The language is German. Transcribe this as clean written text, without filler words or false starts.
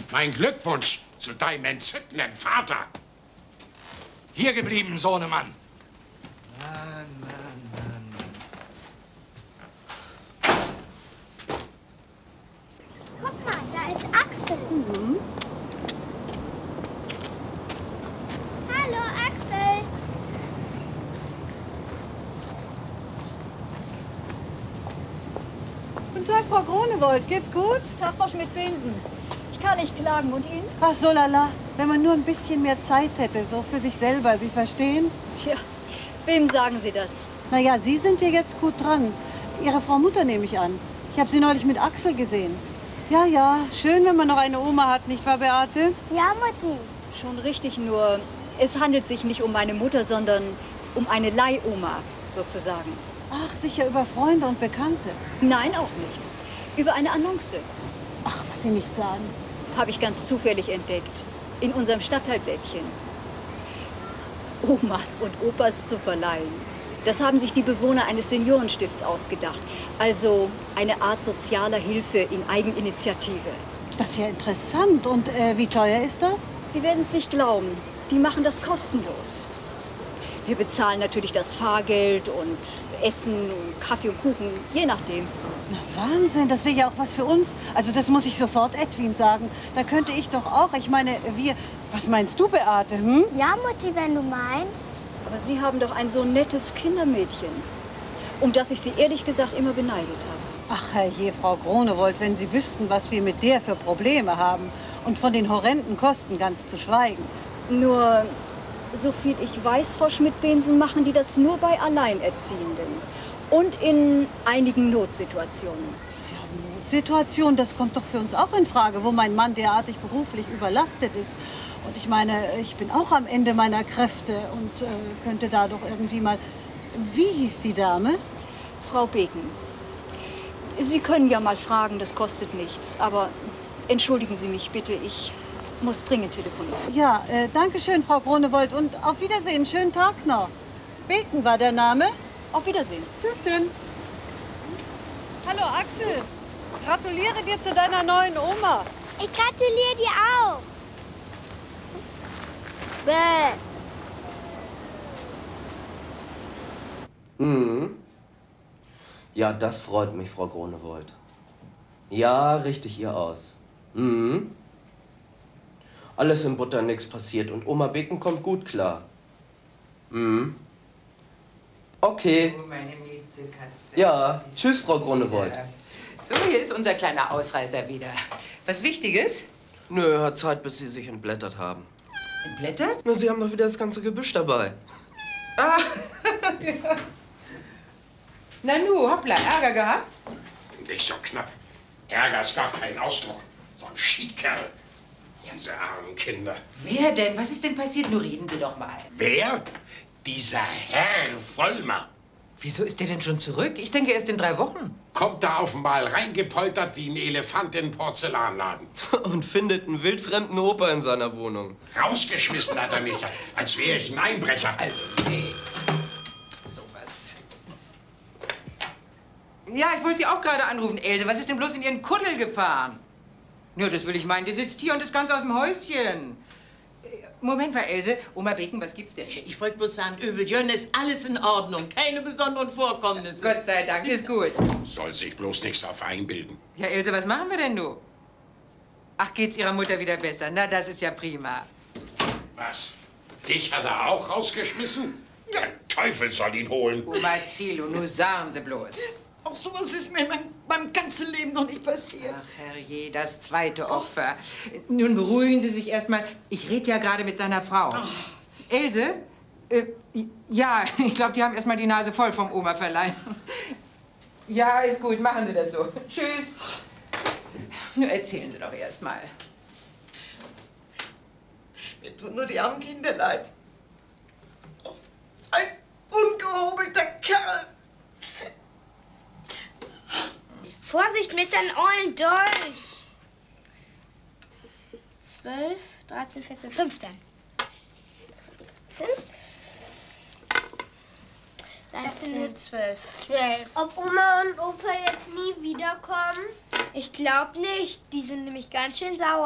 Mein Glückwunsch zu deinem entzückenden Vater. Hier geblieben, Sohnemann. Guck mal, da ist Axel. Hallo, Axel. Guten Tag, Frau Gronewold. Geht's gut? Tag, Frau Schmidt-Bensen. Ich kann nicht klagen. Und Ihnen? Ach so, lala. Wenn man nur ein bisschen mehr Zeit hätte, so für sich selber, Sie verstehen? Tja, wem sagen Sie das? Naja, Sie sind ja jetzt gut dran. Ihre Frau Mutter nehme ich an. Ich habe sie neulich mit Axel gesehen. Ja, ja, schön, wenn man noch eine Oma hat, nicht wahr, Beate? Ja, Mutti. Schon richtig, nur es handelt sich nicht um meine Mutter, sondern um eine Leihoma, sozusagen. Ach, sicher über Freunde und Bekannte. Nein, auch nicht. Über eine Annonce. Ach, was Sie nicht sagen. Habe ich ganz zufällig entdeckt. In unserem Stadtteilblättchen. Omas und Opas zu verleihen. Das haben sich die Bewohner eines Seniorenstifts ausgedacht. Also eine Art sozialer Hilfe in Eigeninitiative. Das ist ja interessant. Und wie teuer ist das? Sie werden es nicht glauben. Die machen das kostenlos. Wir bezahlen natürlich das Fahrgeld und Essen, und Kaffee und Kuchen, je nachdem. Na, Wahnsinn, das wäre ja auch was für uns. Also das muss ich sofort Edwin sagen. Da könnte ich doch auch, ich meine, wir... Was meinst du, Beate, hm? Ja, Mutti, wenn du meinst. Aber Sie haben doch ein so nettes Kindermädchen, um das ich Sie ehrlich gesagt immer beneidet habe. Ach, herrje, Frau Gronewold, wenn Sie wüssten, was wir mit der für Probleme haben. Und von den horrenden Kosten ganz zu schweigen. Nur, so viel ich weiß, Frau Schmidt-Bensen, machen die das nur bei Alleinerziehenden. Und in einigen Notsituationen. Ja, Notsituation, das kommt doch für uns auch in Frage, wo mein Mann derartig beruflich überlastet ist. Und ich meine, ich bin auch am Ende meiner Kräfte und könnte da doch irgendwie mal... Wie hieß die Dame? Frau Beken. Sie können ja mal fragen, das kostet nichts. Aber entschuldigen Sie mich bitte, ich muss dringend telefonieren. Ja, danke schön, Frau Gronewold. Und auf Wiedersehen, schönen Tag noch. Beken war der Name. Auf Wiedersehen. Tschüss denn. Hallo Axel, gratuliere dir zu deiner neuen Oma. Ich gratuliere dir auch. Bäh. Ja, das freut mich, Frau Gronewold. Ja, richtig ihr aus. Alles in Butter, nix passiert und Oma Beken kommt gut klar. Okay. Oh, meine Mietzekatze. Ja, tschüss, Frau Gronewold. So, hier ist unser kleiner Ausreißer wieder. Was Wichtiges? Nö, hat Zeit, bis Sie sich entblättert haben. Entblättert? Na, Sie haben doch wieder das ganze Gebüsch dabei. Ah, ja. Nanu, hoppla, Ärger gehabt? Nicht so knapp. Ärger ist gar kein Ausdruck. So ein Schiedkerl. Diese armen Kinder. Wer denn? Was ist denn passiert? Nur reden Sie doch mal. Wer? Dieser Herr Vollmer. Wieso ist der denn schon zurück? Ich denke, erst in 3 Wochen. Kommt da offenbar reingepoltert wie ein Elefant in den Porzellanladen. Und findet einen wildfremden Opa in seiner Wohnung. Rausgeschmissen hat er mich, als wäre ich ein Einbrecher. Also, nee. Sowas. Ja, ich wollte Sie auch gerade anrufen, Else. Was ist denn bloß in Ihren Kuddel gefahren? Ja, das will ich meinen. Die sitzt hier und ist ganz aus dem Häuschen. Moment mal, Else. Oma Beken, was gibt's denn? Ich wollte bloß sagen, Öveljön ist alles in Ordnung. Keine besonderen Vorkommnisse. Gott sei Dank, ist gut. Soll sich bloß nichts auf einbilden. Ja, Else, was machen wir denn nun? Ach, geht's Ihrer Mutter wieder besser? Na, das ist ja prima. Was? Dich hat er auch rausgeschmissen? Der Teufel soll ihn holen. Oma Zilo, nur sagen Sie bloß. Auch sowas ist mir in meinem ganzen Leben noch nicht passiert. Ach, herrje, das zweite Opfer. Nun beruhigen Sie sich erst mal. Ich rede ja gerade mit seiner Frau. Else? Ja, ich glaube, die haben erst mal die Nase voll vom Oma-Verleih. Ja, ist gut, machen Sie das so. Tschüss. Nur erzählen Sie doch erst mal. Mir tun nur die armen Kinder leid. Oh, ein ungehobelter Kerl. Vorsicht mit deinem ollen Dolch. 12, 13, 14, 15. Das sind nur 12. 12. Ob Oma und Opa jetzt nie wiederkommen? Ich glaube nicht. Die sind nämlich ganz schön sauer.